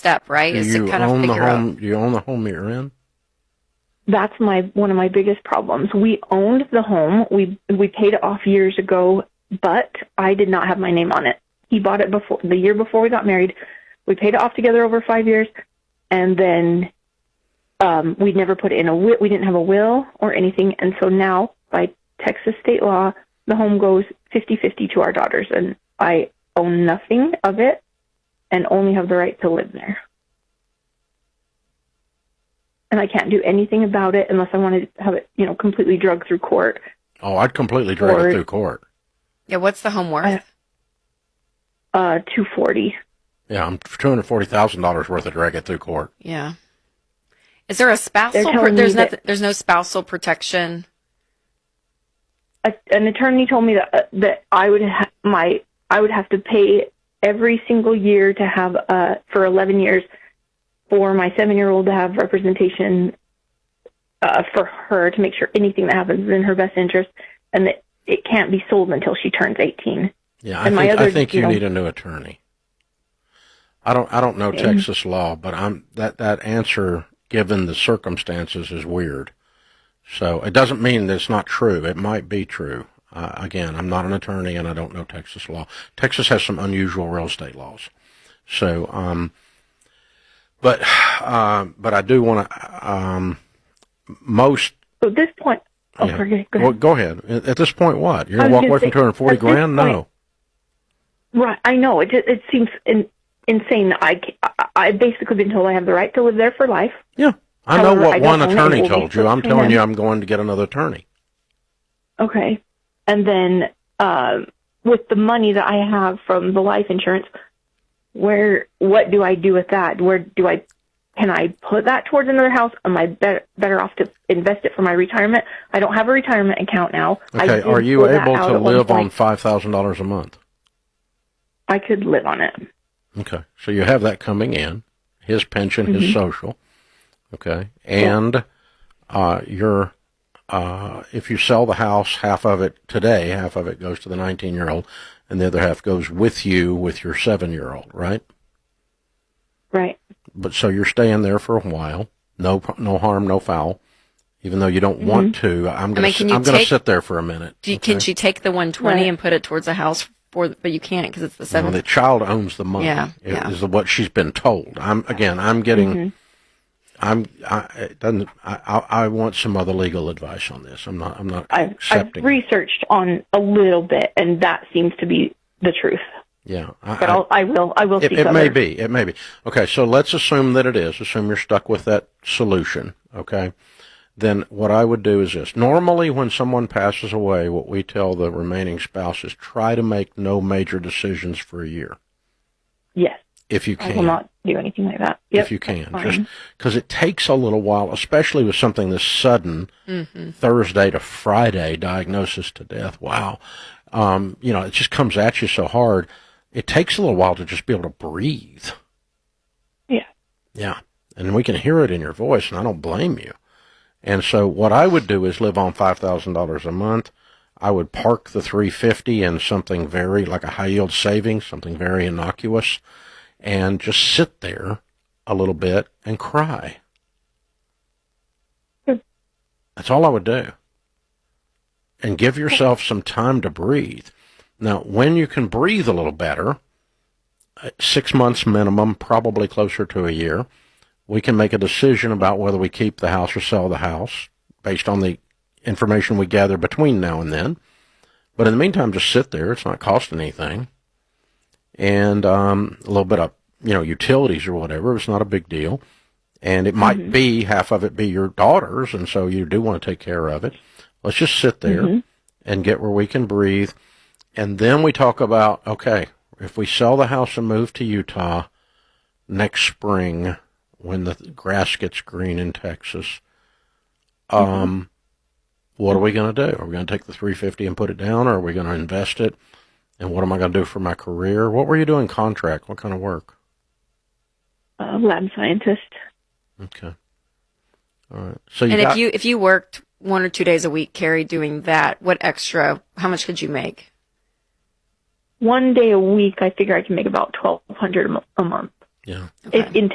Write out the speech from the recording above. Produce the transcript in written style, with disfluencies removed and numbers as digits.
step, right? Do Is to you kind of own the figure out. home? Do you own the home you're in? That's one of my biggest problems. We owned the home. We paid it off years ago, but I did not have my name on it. He bought it the year before we got married. We paid it off together over 5 years, and then we never put it in a will. We didn't have a will or anything, and so now by Texas state law, the home goes 50-50 to our daughters, and I own nothing of it and only have the right to live there. And I can't do anything about it unless I want to have it, completely dragged through court. Oh, I'd completely drag it through court. Yeah, what's the home worth? $240,000. Yeah, I'm $240,000 worth of drag it through court. Yeah. Is there a spousal? There's no spousal protection. An attorney told me that I would have to pay every single year to have for 11 years for my 7-year-old to have representation for her to make sure anything that happens is in her best interest, and that it can't be sold until she turns 18. Yeah, I think you need a new attorney. I don't know Texas law, but that answer, given the circumstances, is weird. So it doesn't mean that it's not true. It might be true. Again, I'm not an attorney and I don't know Texas law. Texas has some unusual real estate laws. So, but I do want to, most. So at this point, go ahead. Well, go ahead. At this point, what? You're going to walk away from $240,000? No. Right. I know. It seems insane. I've basically been told I have the right to live there for life. Yeah. I know what one attorney told you. I'm telling you I'm going to get another attorney. Okay. And then with the money that I have from the life insurance, what do I do with that? Can I put that towards another house? Am I better off to invest it for my retirement? I don't have a retirement account now. Okay. Are you able to live on $5,000 a month? I could live on it. Okay. So you have that coming in, his pension, his social. Okay. And if you sell the house, half of it today, half of it goes to the 19-year-old, and the other half goes with you with your 7-year-old, right? Right. But so you're staying there for a while. No harm, no foul. Even though you don't want to, I'm going to sit there for a minute. Can she take the $120 and put it towards a house? But you can't because it's the 7th. The child owns the money. Yeah. Is what she's been told. I'm getting. I want some other legal advice on this. I'm not accepting. I've researched on a little bit, and that seems to be the truth. Yeah, but I will. It may be. It may be. Okay, so let's assume that it is. Assume you're stuck with that solution. Okay, then what I would do is this. Normally, when someone passes away, what we tell the remaining spouse is try to make no major decisions for a year. Yes. If you can. I will not do anything like that. Yep, if you can. Just because it takes a little while, especially with something this sudden, Thursday to Friday diagnosis to death. Wow. It just comes at you so hard. It takes a little while to just be able to breathe. Yeah. Yeah. And we can hear it in your voice, and I don't blame you. And so what I would do is live on $5,000 a month. I would park the $350 in something very, like a high-yield savings, something very innocuous, and just sit there a little bit and cry. That's all I would do. And give yourself some time to breathe. Now, when you can breathe a little better, 6 months minimum, probably closer to a year, we can make a decision about whether we keep the house or sell the house based on the information we gather between now and then. But in the meantime, just sit there. It's not costing anything. And a little bit of, utilities or whatever. It's not a big deal. And it might be, half of it be your daughter's, and so you do want to take care of it. Let's just sit there and get where we can breathe. And then we talk about, okay, if we sell the house and move to Utah next spring when the grass gets green in Texas, what are we going to do? Are we going to take the $350 and put it down, or are we going to invest it? And what am I going to do for my career? What were you doing contract? What kind of work? Lab scientist. Okay. All right. So if you worked 1 or 2 days a week, Carrie, doing that, how much could you make? 1 day a week, I figure I can make about $1,200 a month. Yeah. Okay. In